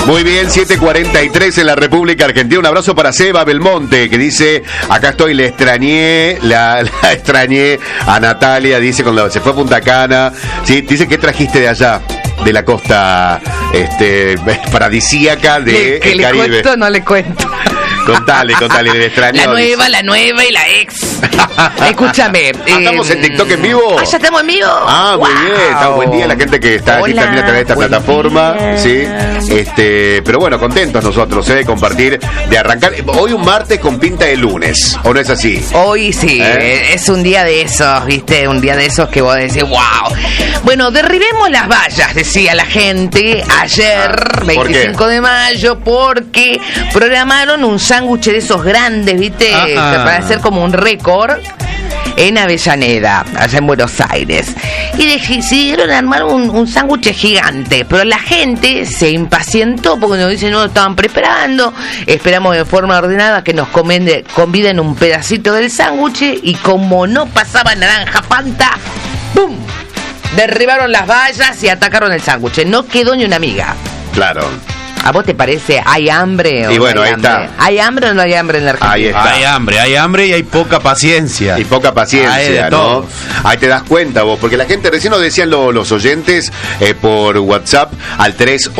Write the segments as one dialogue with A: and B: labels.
A: Muy bien, 7:43 en la República Argentina. Un abrazo para Seba Belmonte, que dice, acá estoy, la extrañé a Natalia, dice, cuando se fue a Punta Cana. Sí, dice, ¿qué trajiste de allá? De la costa paradisíaca de el Caribe. ¿Le
B: cuento o no le cuento?
A: Contale, le extraño.
B: La nueva y la ex. Escúchame.
A: ¿Estamos en TikTok en vivo?
B: Ya estamos en vivo.
A: Muy bien. Buen día a la gente que está aquí también a través de esta plataforma. Sí. Pero bueno, contentos nosotros de compartir, de arrancar. Hoy un martes con pinta de lunes, ¿o no es así?
B: Hoy sí, es un día de esos, ¿viste? Un día de esos que vos decís, wow. Bueno, derribemos las vallas, decía la gente ayer, 25 de mayo, porque programaron un sándwich de esos grandes, ¿viste? Para hacer como un récord en Avellaneda, allá en Buenos Aires. Y decidieron armar un sándwich gigante, pero la gente se impacientó porque nos dicen, no lo estaban preparando, esperamos de forma ordenada que nos conviden un pedacito del sándwich, y como no pasaba naranja Fanta, ¡pum!, derribaron las vallas y atacaron el sándwich. No quedó ni una miga.
A: Claro.
B: ¿A vos te parece, hay hambre o
A: y bueno,
B: no hay
A: ahí
B: hambre?
A: está.
B: ¿Hay hambre o no hay hambre en la Argentina?
A: Ahí está.
C: Hay hambre y hay poca paciencia.
A: Y poca paciencia, ¿no? Ahí te das cuenta vos, porque la gente, recién nos decían los oyentes por WhatsApp al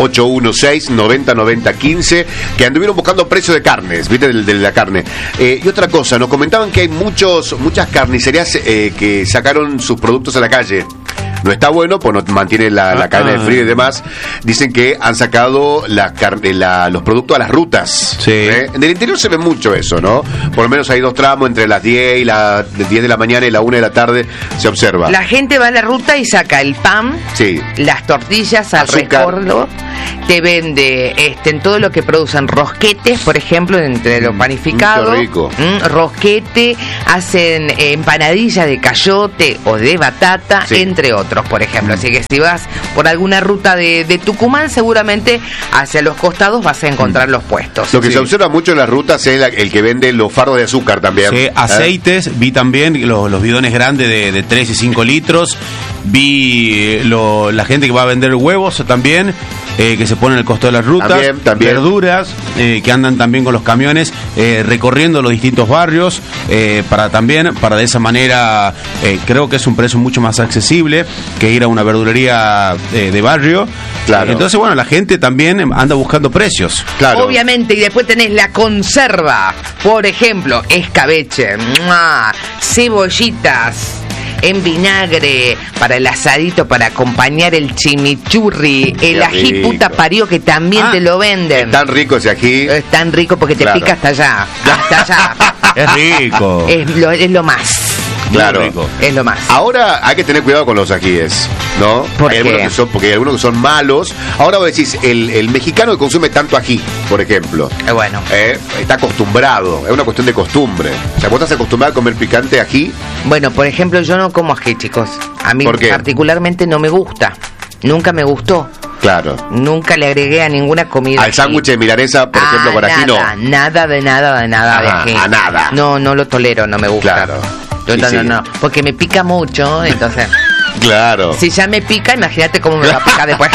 A: 3816-909015 que anduvieron buscando precios de carnes, ¿viste? De la carne. Y otra cosa, nos comentaban que hay muchas carnicerías que sacaron sus productos a la calle. No está bueno, pues no mantiene la cadena de frío y demás. Dicen que han sacado los productos a las rutas.
C: Sí.
A: En el interior se ve mucho eso, ¿no? Por lo menos hay 2 tramos entre las 10 y las 10 de la mañana y la 1 de la tarde se observa.
B: La gente va a la ruta y saca el pan,
A: sí,
B: las tortillas al recordo, te vende en todo lo que producen rosquetes, por ejemplo, entre lo panificado.
A: Qué rico.
B: Rosquete, hacen empanadillas de cayote o de batata, sí, entre otros, por ejemplo. Así que si vas por alguna ruta de Tucumán, seguramente hacia los costados vas a encontrar los puestos.
A: Lo que se observa mucho en las rutas es el que vende los fardos de azúcar también.
C: Sí, aceites, vi también los bidones grandes de 3 y 5 litros. Vi la gente que va a vender huevos también, que se pone en el costo de las rutas. También. Verduras, que andan también con los camiones recorriendo los distintos barrios, para de esa manera, creo que es un precio mucho más accesible que ir a una verdulería de barrio.
A: Claro.
C: Entonces, bueno, la gente también anda buscando precios.
A: Claro.
B: Obviamente, y después tenés la conserva, por ejemplo, escabeche, cebollitas en vinagre para el asadito, para acompañar el chimichurri, el ají rico. Puta parió, que también te lo venden.
A: Es tan rico ese ají.
B: Es tan rico porque te pica hasta allá. Hasta allá.
C: Es rico.
B: Es lo más.
A: Claro.
B: Es lo más.
A: Ahora hay que tener cuidado con los ajíes, ¿no? Porque hay algunos que son malos. Ahora vos decís, el mexicano que consume tanto ají, por ejemplo,
B: bueno,
A: está acostumbrado, es una cuestión de costumbre. O sea, vos estás acostumbrado a comer picante ají.
B: Bueno, por ejemplo, yo no como ají, chicos. A mí particularmente no me gusta. Nunca me gustó.
A: Claro.
B: Nunca le agregué a ninguna comida.
A: Al sándwich de milanesa, por ejemplo, con ají no.
B: Nada de ají.
A: A nada.
B: No lo tolero, no me gusta.
A: Claro.
B: No, porque me pica mucho, entonces.
A: Claro.
B: Si ya me pica, imagínate cómo me va a picar después.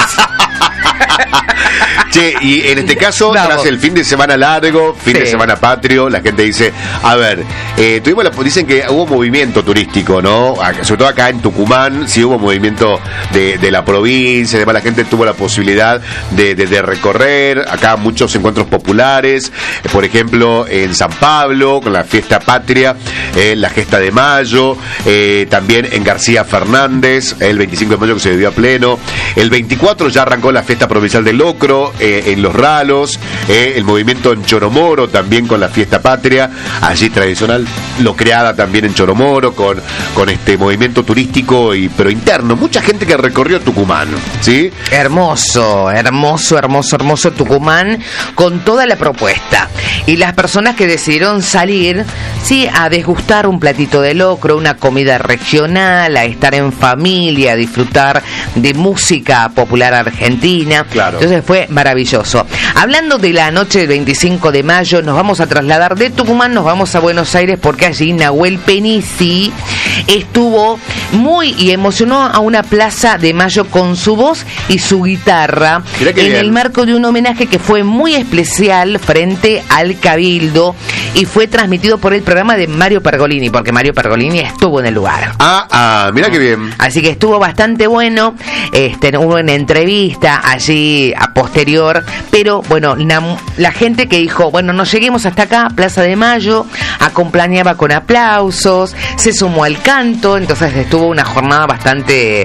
A: Che, y en este caso, tras el fin de semana largo, fin de semana patrio, la gente dice, a ver, dicen que hubo movimiento turístico, ¿no? Sobre todo acá en Tucumán, sí hubo movimiento de la provincia, además la gente tuvo la posibilidad de recorrer, acá muchos encuentros populares, por ejemplo, en San Pablo, con la fiesta patria, la gesta de mayo, también en García Fernández, el 25 de mayo que se vivió a pleno, el 24 ya arrancó la fiesta provincial del locro, en Los Ralos, el movimiento en Choromoro también con la fiesta patria, allí tradicional, lo creada también en Choromoro con este movimiento turístico pero interno, mucha gente que recorrió Tucumán, ¿sí? Hermoso
B: Tucumán, con toda la propuesta, y las personas que decidieron salir, sí, a degustar un platito de locro, una comida regional, a estar en familia, a disfrutar de música popular argentina, Argentina.
A: Claro.
B: Entonces fue maravilloso. Hablando de la noche del 25 de mayo, nos vamos a trasladar de Tucumán, nos vamos a Buenos Aires, porque allí Nahuel Penisi estuvo y emocionó a una plaza de mayo con su voz y su guitarra en el marco de un homenaje que fue muy especial frente al Cabildo y fue transmitido por el programa de Mario Pergolini, porque Mario Pergolini estuvo en el lugar.
A: Mira qué bien.
B: Así que estuvo bastante bueno. Hubo una entrevista allí a posterior, pero bueno, la gente que dijo, bueno, no lleguemos hasta acá, Plaza de Mayo, acompañaba con aplausos, se sumó al canto, entonces estuvo una jornada bastante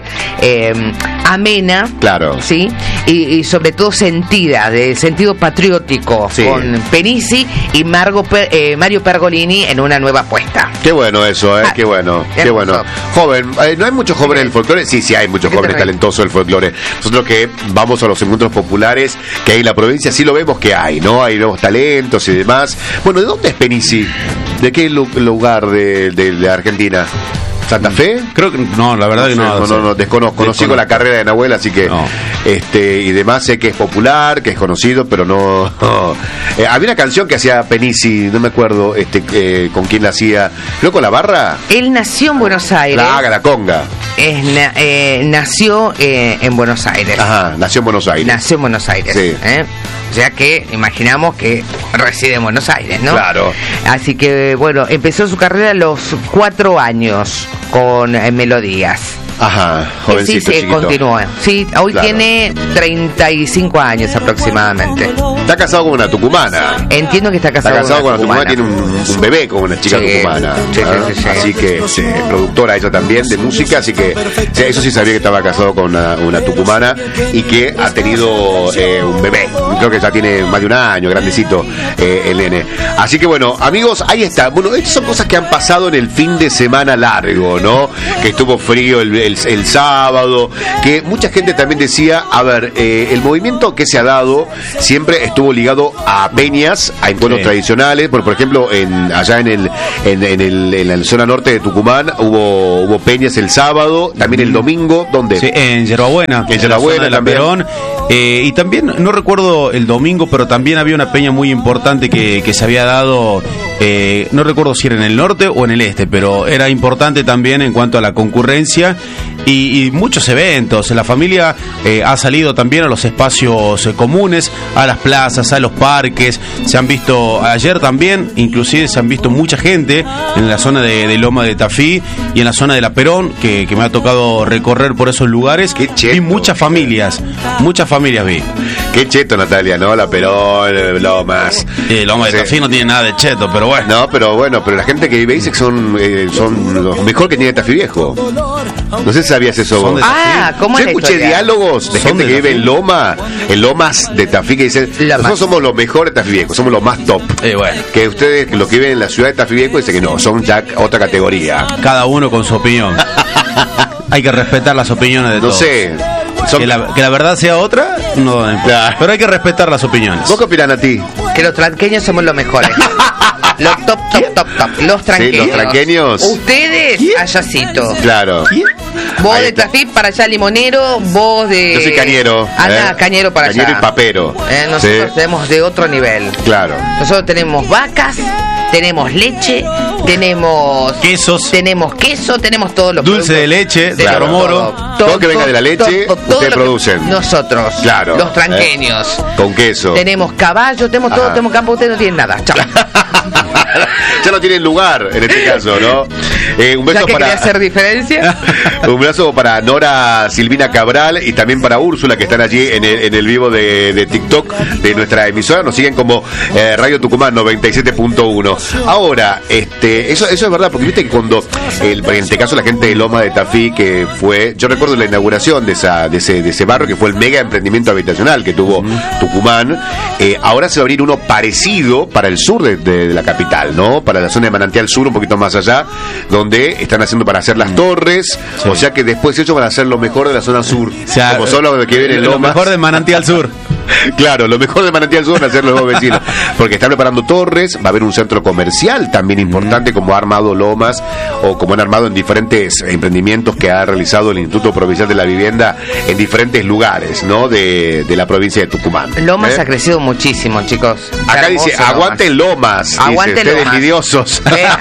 B: amena.
A: Claro.
B: Sí, y sobre todo sentida, de sentido patriótico, sí, con Penisi y Mario Pergolini en una nueva apuesta.
A: Qué bueno eso, qué bueno, qué bueno. Joven, ¿no hay muchos jóvenes del folclore? Sí, hay muchos jóvenes talentosos del folclore. Nosotros que vamos a los encuentros populares que hay en la provincia, sí lo vemos que hay, ¿no? Hay nuevos talentos y demás. Bueno, ¿de dónde es Penisi? ¿De qué lugar de Argentina? ¿Santa Fe?
C: Creo que no, la verdad que no.
A: No, desconozco. No sigo la carrera de Nahuel, así que no. Y demás sé que es popular, que es conocido, pero no. Había una canción que hacía Penisi, no me acuerdo con quién la hacía. Creo con La Barra.
B: Él nació en Buenos Aires.
A: La conga.
B: Nació en Buenos Aires.
A: Ajá, nació en Buenos Aires.
B: Nació en Buenos Aires. Sí. O sea que imaginamos que reside en Buenos Aires, ¿no?
A: Claro.
B: Así que, bueno, empezó su carrera a los 4 años con Melodías.
A: Ajá, jovencito,
B: sí, continúa. Sí, hoy tiene 35 años aproximadamente.
A: Está casado con una tucumana.
B: Entiendo que está casado
A: con una tucumana. Tiene un bebé con una chica tucumana. Sí. Así que productora ella también de música, así que eso sí sabía que estaba casado con una tucumana y que ha tenido un bebé. Creo que ya tiene más de un año, grandecito el nene. Así que bueno, amigos, ahí está. Bueno, estas son cosas que han pasado en el fin de semana largo, ¿no? Que estuvo frío el sábado, que mucha gente también decía, a ver, el movimiento que se ha dado siempre estuvo ligado a peñas, a encuentros tradicionales, por ejemplo, allá en la zona norte de Tucumán hubo peñas el sábado, también el domingo, ¿dónde?
C: Sí, en Yerbabuena.
A: En Yerbabuena también. Perón,
C: y también, no recuerdo el domingo, pero también había una peña muy importante que se había dado, no recuerdo si era en el norte o en el este, pero era importante también en cuanto a la concurrencia y muchos eventos. La familia ha salido también a los espacios comunes, a las plazas, a los parques. Se han visto ayer también, inclusive se han visto mucha gente en la zona de Loma de Tafí y en la zona de La Perón, que me ha tocado recorrer por esos lugares. Vi muchas familias vi.
A: Qué cheto, Natalia, ¿no? La Perón, Lomas.
C: Loma de Tafí no tiene nada de cheto, pero bueno.
A: No, pero la gente que vive dice que son los mejor que tiene Tafí Viejo. No sé si sabías eso.
B: ¿Cómo
A: yo escuché diálogos de gente que vive en Lomas de Tafí, que dicen, nosotros somos los mejores de Tafí Viejo, somos los más top.
C: Bueno.
A: Que ustedes, los que viven en la ciudad de Tafí Viejo, dicen que no, son ya otra categoría.
C: Cada uno con su opinión. Hay que respetar las opiniones de todos.
A: No sé.
C: Que la verdad sea otra, no, pero hay que respetar las opiniones.
A: ¿Vos qué opinás, a ti?
B: Que los tranqueños somos los mejores. Los top. Los tranqueños.
A: Sí, los tranqueños.
B: Ustedes, Ayacito.
A: Claro.
B: Vos ahí de Tafí para allá Limonero, vos de...
A: Yo soy cañero.
B: Cañero para allá.
A: Cañero y papero.
B: Nosotros tenemos de otro nivel.
A: Claro.
B: Nosotros tenemos vacas, tenemos leche, tenemos
C: quesos,
B: tenemos todos los
C: dulce de leche, de Moro.
A: Todo que venga de la leche, ustedes producen.
B: Nosotros,
A: claro,
B: los tranqueños.
A: Con queso.
B: Tenemos caballo, tenemos todo, tenemos campo, ustedes no tienen nada. Chao.
A: Ya no tienen lugar en este caso, ¿no? Un beso
B: para hacer diferencia.
A: Un beso para Nora Silvina Cabral y también para Úrsula, que están allí en el vivo de TikTok de nuestra emisora. Nos siguen como Radio Tucumán 97.1. Ahora, eso es verdad, porque viste que cuando en este caso la gente de Loma de Tafí, que fue, yo recuerdo la inauguración de ese barrio, que fue el mega emprendimiento habitacional que tuvo Tucumán. Ahora se va a abrir uno parecido para el sur de la capital, ¿no? Para la zona de Manantial Sur, un poquito más allá, donde están haciendo para hacer las torres, o sea que después ellos van a hacer lo mejor de la zona sur,
C: o sea,
A: como son los que viven en Loma.
C: Lo mejor de Manantial Sur.
A: Claro, lo mejor de Manantial Sur es hacer los dos vecinos. Porque están preparando torres, va a haber un centro comercial también importante, como ha armado Lomas, o como han armado en diferentes emprendimientos que ha realizado el Instituto Provincial de la Vivienda en diferentes lugares, ¿no? De la provincia de Tucumán.
B: Lomas ha crecido muchísimo, chicos.
A: Acá dice, aguante Lomas.
B: Aguante
A: dice, ustedes envidiosos.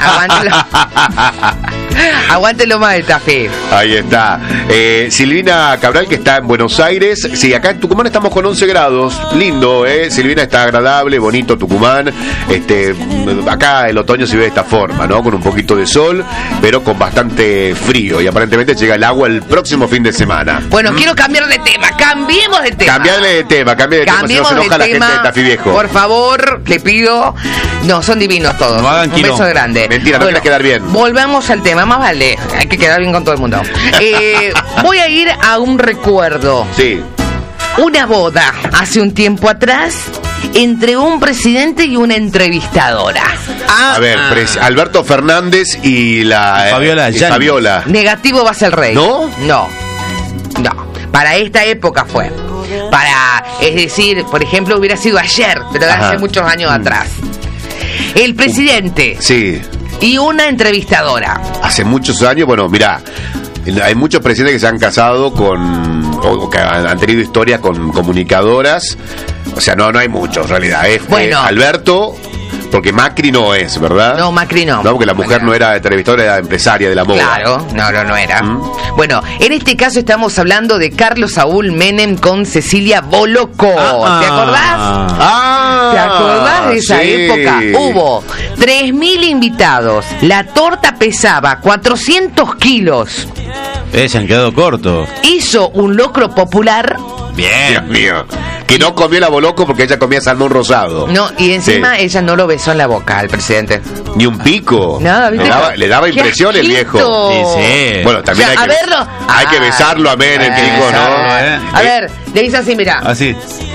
B: Aguante Lomas de Tafí.
A: Ahí está. Silvina Cabral, que está en Buenos Aires. Sí, acá en Tucumán estamos con 11 grados. Lindo, Silvina, está agradable, bonito Tucumán. Acá el otoño se ve de esta forma, ¿no? Con un poquito de sol, pero con bastante frío. Y aparentemente llega el agua el próximo fin de semana.
B: Bueno, quiero cambiar de tema. Cambiemos de tema.
A: Cambiarle de tema, si no se enoja la gente de Tafí Viejo.
B: Por favor, le pido. No, son divinos todos.
C: No hagan
B: un beso grande.
A: Mentira, no quieres quedar bien.
B: Volvamos al tema, más vale. Hay que quedar bien con todo el mundo. Voy a ir a un recuerdo.
A: Sí.
B: Una boda hace un tiempo atrás entre un presidente y una entrevistadora.
A: A ver, Alberto Fernández y la Fabiola.
B: Negativo va a ser el rey.
A: ¿No?
B: No. Para esta época fue. Es decir, por ejemplo, hubiera sido ayer, pero de hace muchos años atrás. El presidente.
A: Sí.
B: Y una entrevistadora.
A: Hace muchos años, bueno, mirá, hay muchos presidentes que se han casado o que han tenido historias con comunicadoras. O sea, no hay muchos en realidad.
B: Bueno.
A: Alberto, porque Macri no es, ¿verdad?
B: No, Macri no.
A: No, porque la mujer no era entrevistadora, era empresaria de la moda.
B: Claro, no era. Bueno, en este caso estamos hablando de Carlos Saúl Menem con Cecilia Bolocco. ¿Te acordás? ¿Te acordás de esa época? Hubo 3.000 invitados. La torta pesaba 400 kilos.
C: Se han quedado cortos.
B: Hizo un locro popular.
C: Bien.
A: Dios mío. Que no comió la Bolocco porque ella comía salmón rosado.
B: No, y encima ella no lo besó en la boca al presidente.
A: Ni un pico.
B: Nada, ¿viste?
A: Le daba impresión el viejo.
C: Sí.
A: Bueno, también hay que besarlo a Menem, chico, ¿no?
B: A ver, le hizo así, mirá.
C: Así.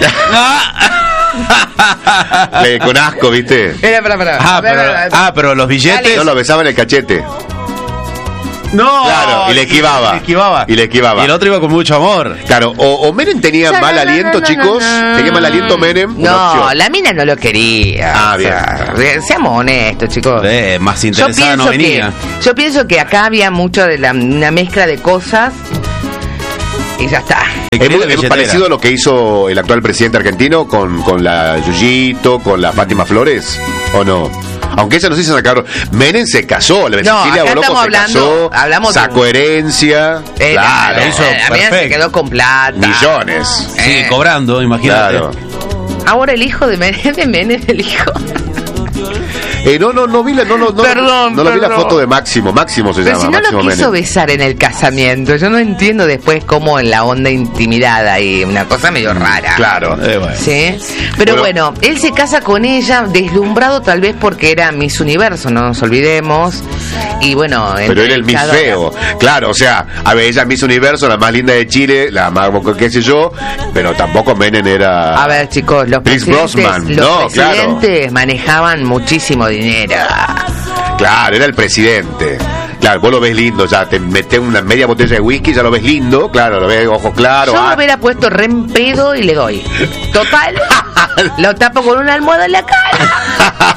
A: Con asco, ¿viste?
B: Espera.
C: Pero los billetes.
B: Dale.
A: No, lo besaba en el cachete.
C: No.
A: Claro, y le esquivaba. Y
C: el otro iba con mucho amor.
A: Claro, o Menem tenía mal aliento, chicos. ¿Tenía mal aliento Menem?
B: No, la mina no lo quería.
A: Bien.
B: Seamos honestos, chicos.
C: Más interesada no venía.
B: Yo pienso que acá había mucho de una mezcla de cosas. Y ya está.
A: Es parecido a lo que hizo el actual presidente argentino con la Yuyito, con la Fátima Flores, ¿o no? Aunque ella no se hizo sacar. Menem se casó, la Cecilia Bolocco se casó, sacó herencia.
B: Claro, la mina se quedó con plata.
A: Millones.
C: Sigue cobrando, imagínate.
A: Claro.
B: Ahora el hijo de Menem, el hijo.
A: No vi la vi la foto de Máximo se
B: pero
A: llama.
B: Si no
A: Máximo
B: lo quiso
A: Menem.
B: besar en el casamiento, yo no entiendo después cómo en la onda intimidad hay una cosa medio rara.
A: Claro.
C: Bueno.
B: Sí, pero bueno, él se casa con ella deslumbrado tal vez porque era Miss Universo, no nos olvidemos. Y bueno,
A: pero era el Miss Feo. Claro, o sea, a ver, ella es Miss Universo, la más linda de Chile, la más, qué sé yo, pero tampoco Menem era.
B: A ver, chicos, los presidentes manejaban muchísimo dinero.
A: Claro, era el presidente. Claro, vos lo ves lindo, ya te metés una media botella de whisky, ya lo ves lindo, claro, lo ves ojos claros.
B: Yo me hubiera puesto re en pedo y le doy. Total, lo tapo con una almohada en la cara.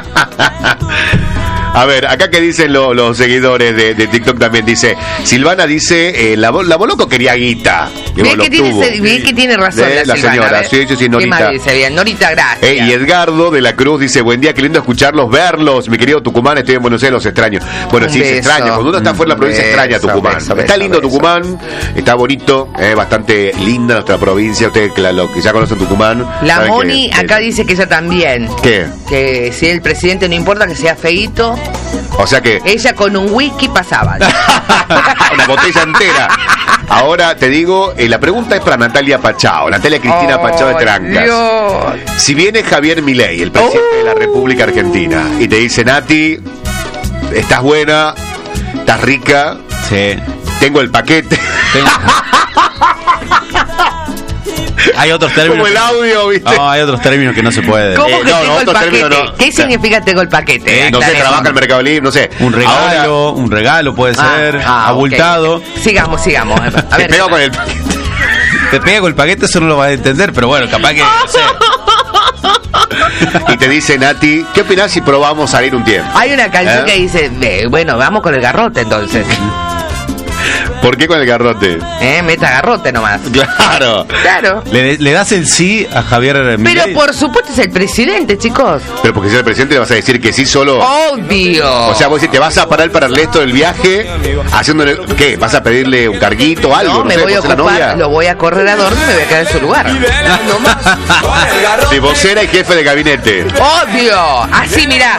A: A ver, acá que dicen los seguidores de TikTok también, dice, Silvana dice, la Bolocco quería guita.
B: Bien que tiene razón
A: la señora, sí, Norita.
B: ¿Qué más dice? Bien, Norita, gracias.
A: Y Edgardo de la Cruz dice, buen día, qué lindo escucharlos, verlos, mi querido Tucumán, estoy en Buenos Aires, los extraño. Bueno, sí, se extraña, cuando uno está fuera de la provincia extraña Tucumán. Está lindo Tucumán, está bonito, bastante linda nuestra provincia, ustedes lo que ya conocen Tucumán.
B: La Moni acá dice que ella también.
A: ¿Qué?
B: Que si el presidente no importa que sea feíto.
A: O sea que
B: ella con un whisky pasaba.
A: Una botella entera. Ahora te digo, la pregunta es para Natalia Pachao, Natalia Cristina Pachao de Trancas.
B: Dios.
A: Si viene Javier Milei, el presidente de la República Argentina, y te dice, Nati, estás buena, estás rica,
C: sí,
A: tengo el paquete.
C: Hay otros términos.
A: Como el audio, ¿viste?
C: No, hay otros términos que no se puede.
B: ¿Cómo que tengo el paquete? ¿Qué significa tengo el paquete?
A: No sé, trabaja el Mercado Libre, no sé.
C: Un regalo puede ser, abultado.
B: Okay. Sigamos. A ver.
A: Te pego con el paquete.
C: te pega con el paquete, eso no lo vas a entender, pero bueno, capaz que... No sé.
A: Y te dice, Nati, ¿qué opinás si probamos salir un tiempo?
B: Hay una canción que dice, bueno, vamos con el garrote entonces.
A: ¿Por qué con el garrote?
B: Meta garrote nomás.
A: Claro.
C: ¿Le das el sí a Javier Milei?
B: Pero por supuesto es el presidente, chicos.
A: Pero porque si es el presidente le vas a decir que sí solo.
B: Obvio.
A: O sea, vos decís, te vas a parar para el resto del viaje haciéndole, ¿qué? ¿Vas a pedirle un carguito, algo?
B: No, me voy a ocupar, lo voy a correr a dormir y me voy a quedar en su lugar.
A: De vocera y jefe de gabinete.
B: Obvio. Así, mirá.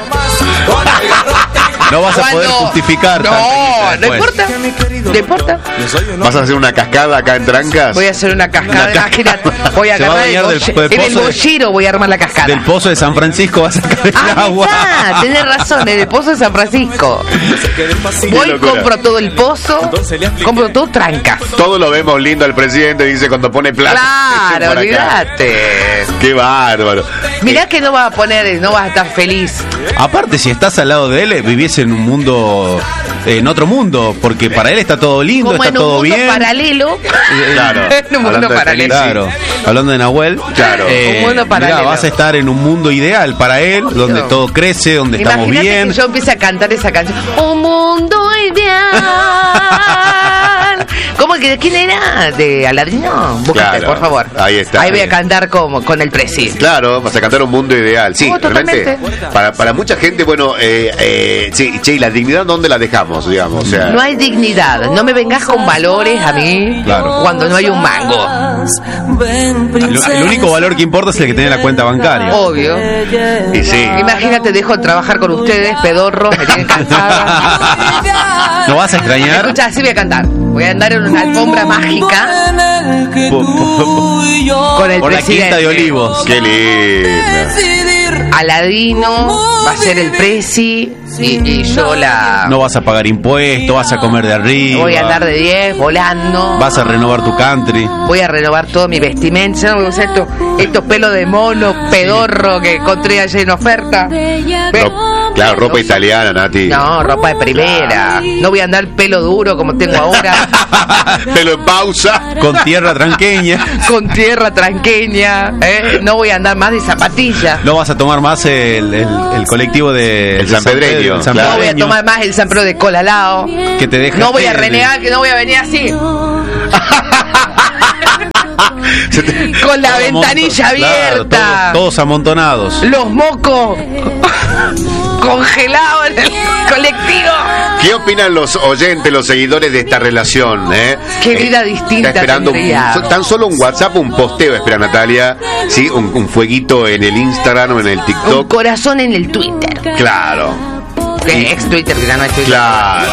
C: No vas a poder justificar.
B: No importa. No importa.
A: ¿Vas a hacer una cascada acá en Trancas?
B: Voy a hacer una cascada. Imagínate. Voy a agarrar en el bollero voy a armar la cascada.
C: Del pozo de San Francisco vas a sacar el agua.
B: Tenés razón, en el pozo de San Francisco. Voy, compro todo el pozo, compro todo Trancas.
A: Todo lo vemos lindo al presidente, dice cuando pone plata.
B: Claro, olvídate.
A: Qué bárbaro.
B: Mirá que no vas a poner, no vas a estar feliz.
C: Aparte, si estás al lado de él, vivís en un mundo, en otro mundo, porque para él está todo lindo,
B: como
C: está todo bien.
B: Paralelo.
A: Claro.
B: En un mundo paralelo.
C: Claro. Hablando de Nahuel,
A: claro.
B: Un mundo paralelo.
C: Mirá, vas a estar en un mundo ideal para él, donde todo crece, donde estamos bien.
B: Que yo empiece a cantar esa canción. Un mundo ideal. ¿Cómo que de quién era? ¿De Aladino? Búscate,
A: claro,
B: por favor.
A: Ahí está.
B: Ahí voy a cantar como con el presidente.
A: Claro, vas a cantar un mundo ideal. Sí, realmente. Para mucha gente, bueno, sí, che, ¿y la dignidad dónde la dejamos, digamos? O sea,
B: no hay dignidad. No me vengas con valores a mí cuando no hay un mango.
C: El único valor que importa es el que tiene la cuenta bancaria.
B: Obvio.
A: Y sí.
B: Imagínate, dejo de trabajar con ustedes, pedorros, me tienen cansada.
C: ¿No vas a extrañar?
B: Escucha, así voy a cantar. Voy a andar en una alfombra mágica con el
C: por
B: presidente.
C: La Quinta de Olivos.
A: Qué lindo.
B: Aladino va a ser el presi y yo la...
C: No vas a pagar impuestos, vas a comer de arriba.
B: Voy a andar de 10, volando.
C: Vas a renovar tu country.
B: Voy a renovar todo mi vestimenta. O sea, estos pelos de mono, pedorro que encontré ayer en oferta.
A: Claro, ropa italiana, Nati.
B: No, ropa de primera. Claro. No voy a andar pelo duro como tengo ahora.
A: Pelo en pausa.
C: Con tierra tranqueña.
B: Con tierra tranqueña. No voy a andar más de zapatillas.
C: No vas a tomar más el colectivo de
A: el San Pedreño.
B: No voy a tomar más el San Pedro de Colalao.
C: Que te deja.
B: No voy a renegar, que no voy a venir así. Con la ventanilla abierta.
C: Claro, todos amontonados.
B: Los mocos congelados en el colectivo.
A: ¿Qué opinan los oyentes, los seguidores de esta relación?
B: Qué vida distinta.
A: Está esperando tan solo un WhatsApp, un posteo, espera Natalia. Sí, un fueguito en el Instagram o en el TikTok.
B: Un corazón en el Twitter.
A: Claro.
B: Que ex Twitter, que ya no es Twitter.
A: Claro.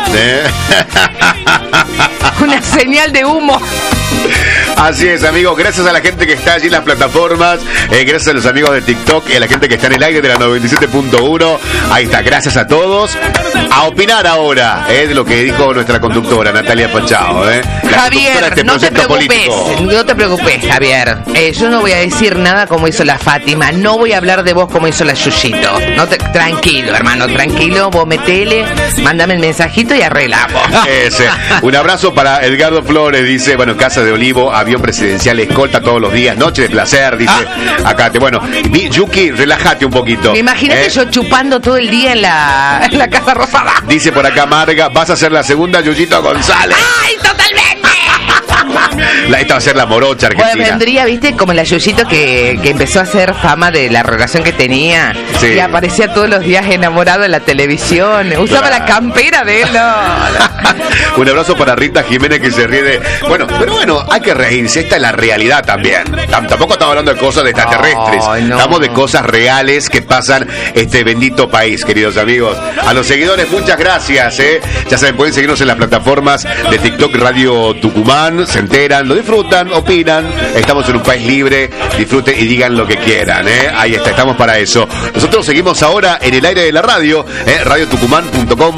B: Una señal de humo.
A: Así es, amigos, gracias a la gente que está allí en las plataformas, gracias a los amigos de TikTok y a la gente que está en el aire de la 97.1. Ahí está, gracias a todos. A opinar ahora de lo que dijo nuestra conductora Natalia Pachao.
B: Javier, no te preocupes, Javier. Yo no voy a decir nada como hizo la Fátima, no voy a hablar de vos como hizo la Yuyito. Tranquilo, hermano, tranquilo, vos metele, mándame el mensajito y arreglamos.
A: Un abrazo para Edgardo Flores, dice, bueno, Casa de Olivo, avión presidencial, escolta todos los días, noche de placer, dice, acá, bueno, Yuki, relájate un poquito.
B: Imagínate yo chupando todo el día en la Casa Rosada.
A: Dice por acá Marga, vas a ser la segunda Yuyito González.
B: ¡Ay, totalmente!
A: Esta va a ser la morocha argentina.
B: Bueno, vendría, viste, como la Yuyito que empezó a hacer fama de la relación que tenía. Sí. Y aparecía todos los días enamorado en la televisión. Usaba la campera de él.
A: Un abrazo para Rita Jiménez que se ríe de... Bueno, pero bueno, hay que reírse. Esta es la realidad también. Tampoco estamos hablando de cosas de extraterrestres. No. Estamos de cosas reales que pasan este bendito país, queridos amigos. A los seguidores, muchas gracias. Ya saben, pueden seguirnos en las plataformas de TikTok Radio Tucumán. Se enteran, lo disfrutan, opinan. Estamos en un país libre. Disfruten y digan lo que quieran. Ahí está, estamos para eso. Nosotros seguimos ahora en el aire de la radio. Radiotucumán.com.